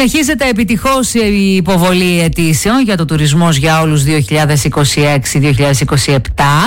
Συνεχίζεται επιτυχώς η υποβολή αιτήσεων για το τουρισμός για όλους 2026-2027.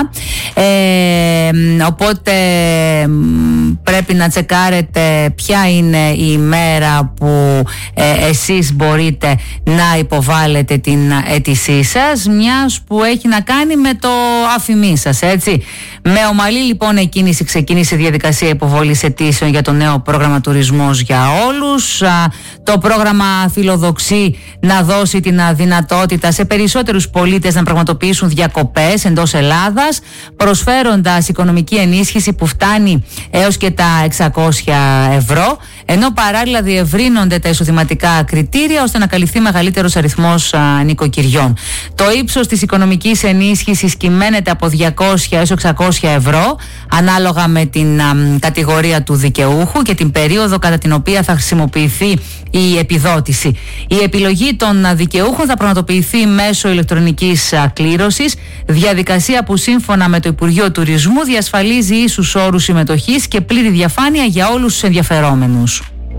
Οπότε πρέπει να τσεκάρετε ποια είναι η ημέρα που εσείς μπορείτε να υποβάλλετε την αίτησή σας, μιας που έχει να κάνει με το αφημί σας, έτσι. Με ομαλή λοιπόν εκκίνηση ξεκίνησε η διαδικασία υποβολής αιτήσεων για το νέο πρόγραμμα τουρισμός για όλους. Το πρόγραμμα φιλοδοξεί να δώσει την δυνατότητα σε περισσότερους πολίτες να πραγματοποιήσουν διακοπές εντός Ελλάδας, προσφέροντας οικονομική ενίσχυση που φτάνει έως και τα 600 ευρώ, ενώ παράλληλα διευρύνονται τα εισοδηματικά κριτήρια ώστε να καλυφθεί μεγαλύτερος αριθμός νοικοκυριών. Το ύψος της οικονομικής ενίσχυσης κυμαίνεται από 200 έως 600 ευρώ, ανάλογα με την κατηγορία του δικαιούχου και την περίοδο κατά την οποία θα χρησιμοποιηθεί η επιδότηση. Η επιλογή των δικαιούχων θα πραγματοποιηθεί μέσω ηλεκτρονικής κλήρωσης, διαδικασία που σύμφωνα με το Υπουργείο Τουρισμού διασφαλίζει ίσους όρους συμμετοχής και πλήρη διαφάνεια για όλους τους ενδιαφερόμενους.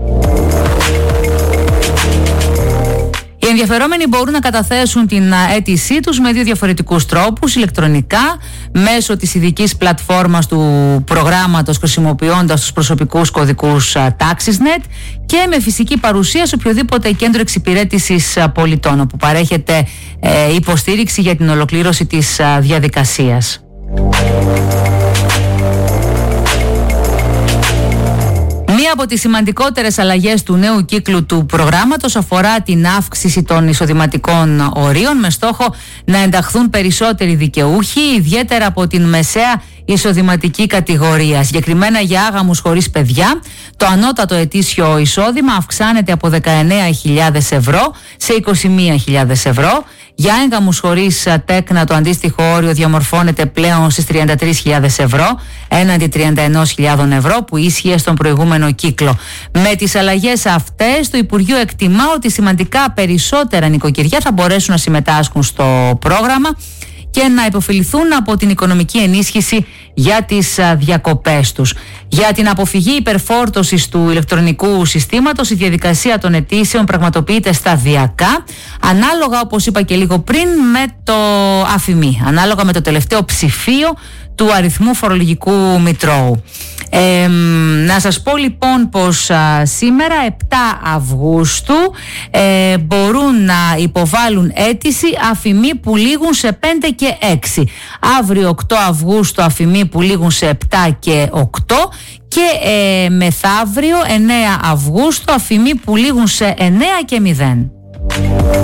Οι ενδιαφερόμενοι μπορούν να καταθέσουν την αίτησή τους με δύο διαφορετικούς τρόπους: ηλεκτρονικά, μέσω της ειδικής πλατφόρμας του προγράμματος χρησιμοποιώντας τους προσωπικούς κωδικούς TaxisNet, και με φυσική παρουσία σε οποιοδήποτε κέντρο εξυπηρέτησης πολιτών, όπου παρέχεται υποστήριξη για την ολοκλήρωση της διαδικασίας. Μία από τις σημαντικότερες αλλαγές του νέου κύκλου του προγράμματος αφορά την αύξηση των εισοδηματικών ορίων, με στόχο να ενταχθούν περισσότεροι δικαιούχοι, ιδιαίτερα από την μεσαία εισοδηματική κατηγορία. Συγκεκριμένα για άγαμους χωρίς παιδιά, το ανώτατο ετήσιο εισόδημα αυξάνεται από 19.000 ευρώ σε 21.000 ευρώ. Για έγγαμους χωρίς τέκνα το αντίστοιχο όριο διαμορφώνεται πλέον στις 33.000 ευρώ έναντι 31.000 ευρώ που ίσχυε στον προηγούμενο κύκλο. Με τις αλλαγές αυτές το Υπουργείο εκτιμά ότι σημαντικά περισσότερα νοικοκυριά θα μπορέσουν να συμμετάσχουν στο πρόγραμμα και να υποφεληθούν από την οικονομική ενίσχυση για τις διακοπές τους. Για την αποφυγή υπερφόρτωσης του ηλεκτρονικού συστήματος, η διαδικασία των αιτήσεων πραγματοποιείται σταδιακά, ανάλογα, όπως είπα και λίγο πριν, με το αφημί, ανάλογα με το τελευταίο ψηφίο του αριθμού φορολογικού μητρώου. Να σας πω λοιπόν πως σήμερα 7 Αυγούστου μπορούν να υποβάλουν αίτηση αφημί που λήγουν σε 5 και 6. Αύριο 8 Αυγούστου αφημί που λήγουν σε 7 και 8 και μεθαύριο 9 Αυγούστου αφημί που λήγουν σε 9 και 0.